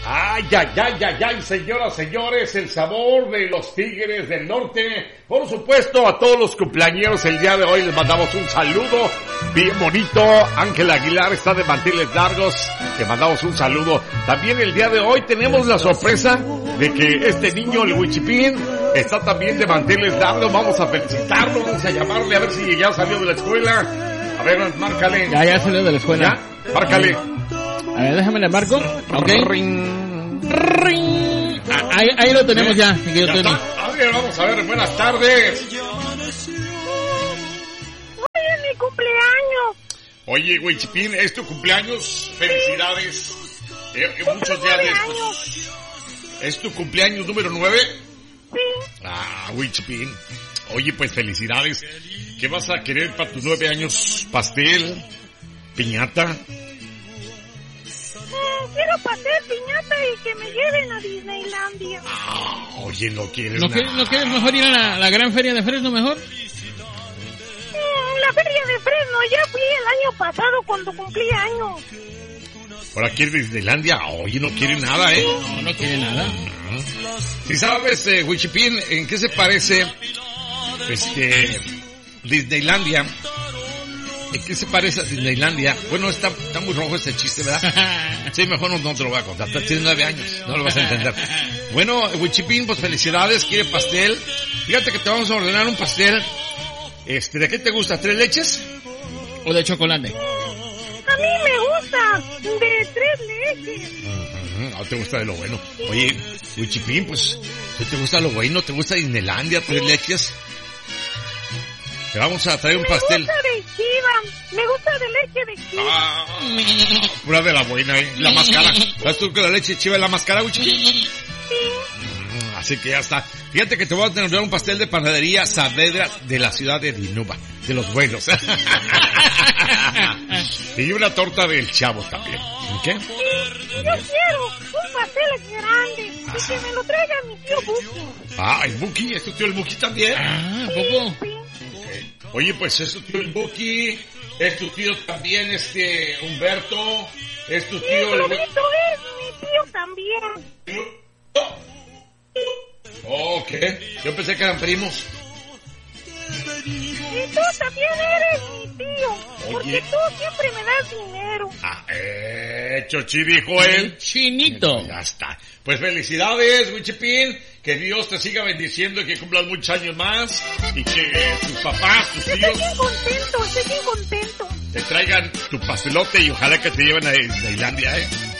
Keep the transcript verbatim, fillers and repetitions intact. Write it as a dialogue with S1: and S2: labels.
S1: Ay, ay, ay, ay, ay, señoras, señores, el sabor de los Tigres del Norte. Por supuesto, a todos los cumpleañeros el día de hoy les mandamos un saludo bien bonito. Ángel Aguilar está de manteles largos, le mandamos un saludo. También el día de hoy tenemos la sorpresa de que este niño, el Huichipín, está también de manteles largos. Vamos a felicitarlo, vamos a llamarle a ver si ya salió de la escuela. A ver, márcale.
S2: Ya, ya salió de la escuela.
S1: ¿Ya? Márcale.
S2: A ver, déjame le marco. Ok. Ring, ring. Ah, ahí, ahí lo tenemos ya, mi querido Tony.
S1: A ver, vamos a ver, buenas tardes.
S3: Hoy es mi cumpleaños.
S1: Oye, Huichipín, es tu cumpleaños. Felicidades. Eh, eh, muchos días después. ¿Es tu cumpleaños número nueve?
S3: Sí.
S1: Ah, Huichipín. Oye, pues felicidades. ¿Qué vas a querer para tus nueve años? ¿Pastel? ¿Piñata?
S3: Quiero pasar piñata y que me lleven a Disneylandia.
S1: Ah, oye, no quieres
S2: ¿No
S1: nada.
S2: quieres, ¿No quieres mejor ir a la, la gran feria de Fresno mejor?
S3: Mm, la feria de Fresno, ya fui el año pasado cuando cumplí años.
S1: ¿Ahora quieres Disneylandia? Oye, no quiere nada, ¿eh?
S2: No, no quiere nada.
S1: Si sabes, eh, Huichipín, ¿en qué se parece este Disneylandia? ¿En qué se parece a Disneylandia? Bueno, está, está muy rojo este chiste, ¿verdad? Sí, mejor no, no te lo voy a contar. Tienes nueve años, no lo vas a entender. Bueno, Huichipín, pues felicidades, quiere pastel. Fíjate que te vamos a ordenar un pastel. Este, ¿de qué te gusta? ¿Tres leches?
S2: ¿O de chocolate?
S3: A mí me gusta de tres leches.
S1: Uh-huh. No te gusta de lo bueno. Oye, Huichipín, pues, si te gusta lo bueno, ¿te gusta Disneylandia, tres leches? Te vamos a traer un pastel.
S3: Me gusta de chiva, me gusta de leche de chiva.
S1: Ah, pura de la buena, ¿eh? La más cara. ¿Sabes tú que la leche de chiva es la más cara, Huichipín?
S3: Sí.
S1: Mm, así que ya está. Fíjate que te voy a tener un pastel de panadería Saavedra de la ciudad de Dinuba. De los buenos. Y una torta del Chavo también. ¿Qué?
S3: Sí, yo quiero un pastel grande y que me lo traiga mi tío Buki.
S1: Ah, el Buki, ¿es tu tío el Buki también?
S2: Ah, ¿poco?
S3: Sí.
S1: Oye, pues es tu tío el Buki, es tu tío también este Humberto, es tu
S3: Sí,
S1: tío el...
S3: Rubito es mi tío también.
S1: Oh, ¿qué? Yo pensé que eran primos.
S3: Y tú también eres mi tío, porque
S1: Oye.
S3: tú siempre me das dinero.
S1: Ah, eh, Chochi dijo él.
S2: Chinito.
S1: Ya está. Pues felicidades, Huichipín. Que Dios te siga bendiciendo y que cumplas muchos años más. Y que tus papás, tus
S3: Estoy
S1: tíos
S3: bien contento, estoy bien contento.
S1: te traigan tu pastelote y ojalá que te lleven a Disneylandia, ¿eh?